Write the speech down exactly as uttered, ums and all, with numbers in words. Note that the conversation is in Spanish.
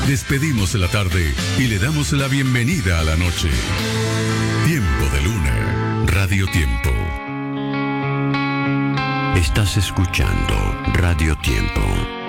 Despedimos la tarde y le damos la bienvenida a la noche. Tiempo de Luna, Radio Tiempo. Estás escuchando Radio Tiempo.